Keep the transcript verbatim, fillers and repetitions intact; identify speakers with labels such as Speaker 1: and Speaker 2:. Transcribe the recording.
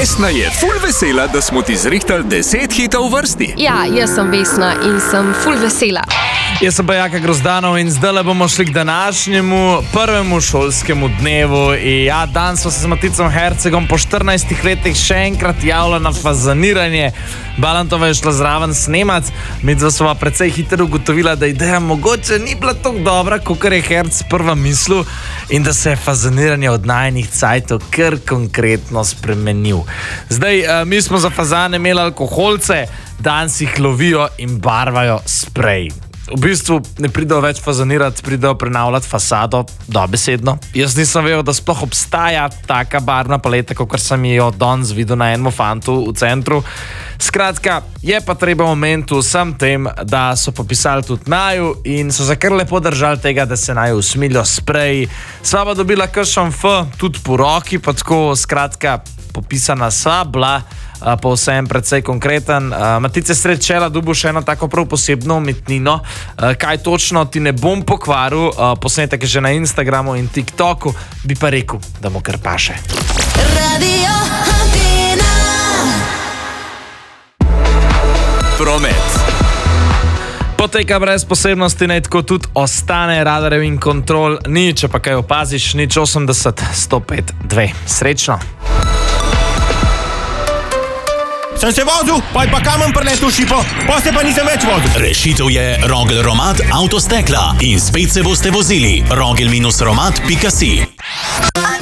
Speaker 1: Vesna je ful vesela, da smo ti zrihtali deset hitov v vrsti.
Speaker 2: Ja, jaz sem Vesna in sem ful vesela.
Speaker 3: Jaz sem pa Jaka Grozdanov in zdaj bomo šli k današnjemu prvemu šolskemu dnevu. In ja, danes smo se z Maticom Hercegom po štirinajstih letih še enkrat javili na fazaniranje. Balantova je šla zraven snemat, midva sva precej hitro ugotovila, da ideja mogoče ni bila tako dobra, kakor je Herc prva mislil, in da se je fazaniranje od najinih cajtov kar konkretno spremenil. Zdaj, mi smo za fazane imeli alkoholce, danes jih lovijo in barvajo sprej. V bistvu ne pridejo več fazanirati, pridejo prenavljati fasado, dobesedno. Jaz nisem vedel, da sploh obstaja taka barvna paleta, kot sem jo danes videl na enem fantu v centru. Skratka, je pa treba omeniti vsem tem, da so popisali tudi naju in so se kar lepo držali tega, da se naju usmilijo sprej. Sva pa dobila kakšen F, tudi po roki, pa tako, skratka, popisana sva bila, pa vsem precej konkreten. Matice srečela, dobil še eno tako prav posebno umetnino. Kaj točno ti ne bom pokvaril, posnetek je že na Instagramu in TikToku, bi pa rekel, da mu kar paše.
Speaker 4: Radio Antena.
Speaker 1: Promet.
Speaker 3: Poteka brez posebnosti, naj tako tudi ostane, radarjev in kontrol ni, če pa kaj opaziš, nič osemdeset sto pet dve. Srečno!
Speaker 5: Sem se vozil, pa je pa kamen preletel šipo, pa se pa nisem več vozil.
Speaker 6: Rešitev je Rogel Romat Avtostekla in spet se boste vozili. rogel dash romat pika si